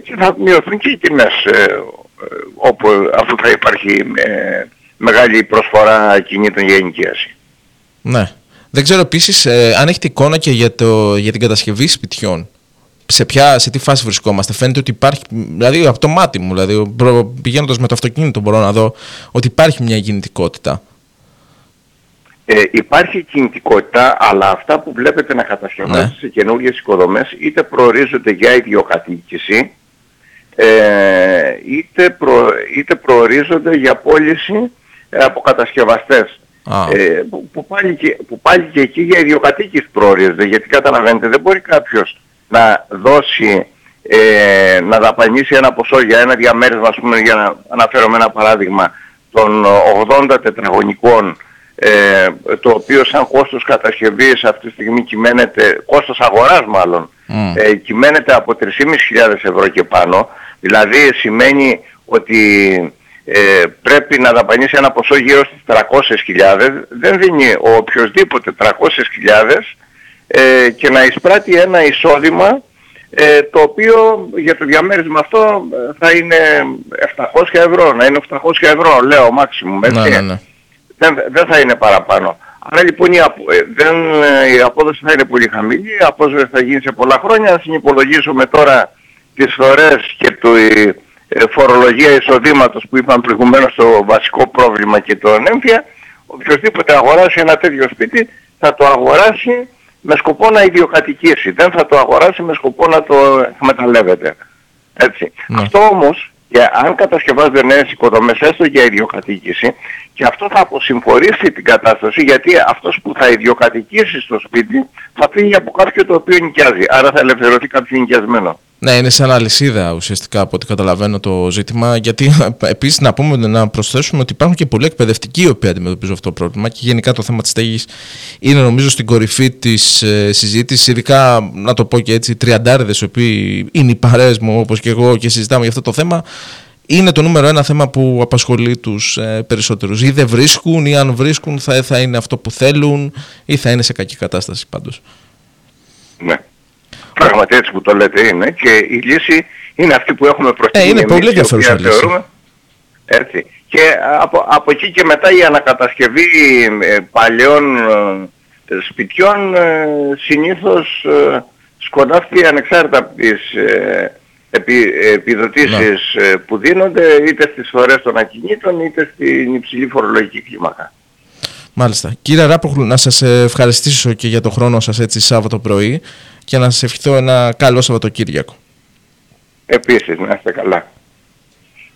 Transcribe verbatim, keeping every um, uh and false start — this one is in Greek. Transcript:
και θα μειωθούν και οι τιμές ε, όπου, αφού θα υπάρχει ε, μεγάλη προσφορά κινήτων για ενοικίαση. Ναι. Δεν ξέρω επίσης ε, αν έχετε εικόνα και για, το, για την κατασκευή σπιτιών. Σε, ποια, σε τι φάση βρισκόμαστε? Φαίνεται ότι υπάρχει, δηλαδή από το μάτι μου, δηλαδή, πηγαίνοντας με το αυτοκίνητο μπορώ να δω ότι υπάρχει μια κινητικότητα. Ε, υπάρχει κινητικότητα, αλλά αυτά που βλέπετε να κατασκευάζονται ναι. σε καινούργιες οικοδομές είτε προορίζονται για ιδιοκατοίκηση, ε, είτε, προ, είτε προορίζονται για πώληση ε, από κατασκευαστές. Ε, που, που, πάλι και, που πάλι και εκεί για ιδιοκατοίκηση προορίζονται, γιατί καταλαβαίνετε δεν μπορεί κάποιος να δώσει, ε, να δαπανίσει ένα ποσό για ένα διαμέρισμα, ας πούμε, για να αναφέρομαι ένα παράδειγμα, των ογδόντα τετραγωνικών, ε, το οποίο σαν κόστος κατασκευής αυτή τη στιγμή κυμαίνεται, κόστος αγοράς μάλλον, mm. ε, κυμαίνεται από τρεις χιλιάδες πεντακόσια ευρώ και πάνω, δηλαδή σημαίνει ότι ε, πρέπει να δαπανίσει ένα ποσό γύρω στις τριακόσιες χιλιάδες, δεν δίνει ο οποιοσδήποτε τριακόσιες χιλιάδες ε, και να εισπράττει ένα εισόδημα ε, το οποίο για το διαμέρισμα αυτό θα είναι επτακόσια ευρώ, να είναι οκτακόσια ευρώ, λέω maximum, έτσι. Ναι, ναι, ναι. Δεν, δεν θα είναι παραπάνω. Άρα λοιπόν η, απο, δεν, η απόδοση θα είναι πολύ χαμηλή, η απόδοση θα γίνει σε πολλά χρόνια. Αν συνυπολογίσουμε τώρα τις φορές και το, η, η φορολογία εισοδήματος που είπαμε προηγουμένως, το βασικό πρόβλημα και το ανέμφια, οποιοσδήποτε αγοράσει ένα τέτοιο σπίτι θα το αγοράσει με σκοπό να ιδιοκατοικήσει, δεν θα το αγοράσει με σκοπό να το εκμεταλλεύεται. Έτσι. Ναι. Αυτό όμως, και αν κατασκευάζονται νέες οικοδομές έστω για ιδιοκατοίκηση, και αυτό θα αποσυμφορήσει την κατάσταση, γιατί αυτός που θα ιδιοκατοικήσει στο σπίτι θα φύγει από κάποιο το οποίο νοικιάζει, άρα θα ελευθερωθεί κάποιο νοικιασμένο. Ναι, είναι σαν αλυσίδα ουσιαστικά από ό,τι καταλαβαίνω το ζήτημα, γιατί επίσης να πούμε, να προσθέσουμε ότι υπάρχουν και πολλοί εκπαιδευτικοί οι οποίοι αντιμετωπίζουν αυτό το πρόβλημα και γενικά το θέμα της στέγης είναι νομίζω στην κορυφή της ε, συζήτησης, ειδικά να το πω και έτσι, τριαντάριδες οι οποίοι είναι οι παρέες μου όπως και εγώ και συζητάμε για αυτό το θέμα. Είναι το νούμερο ένα θέμα που απασχολεί τους ε, περισσότερους. Ή δεν βρίσκουν, ή αν βρίσκουν θα, θα είναι αυτό που θέλουν, ή θα είναι σε κακή κατάσταση πάντως. Ναι. Πράγματι έτσι που το λέτε είναι, και η λύση είναι αυτή που έχουμε προτείνει. Ε, είναι εμείς, πολύ ενδιαφέρουσα λύση. Έτσι. Και από, από εκεί και μετά η ανακατασκευή ε, παλαιών ε, σπιτιών ε, συνήθως ε, σκοντάφτει ανεξάρτητα από τις ε, επι, επιδοτήσεις ε, που δίνονται είτε στις φορές των ακινήτων είτε στην υψηλή φορολογική κλίμακα. Μάλιστα. Κύριε Ράποχλου, να σας ευχαριστήσω και για το χρόνο σας έτσι Σάββατο πρωί και να σας ευχηθώ ένα καλό Σαββατοκύριακο. Επίσης, να είστε καλά.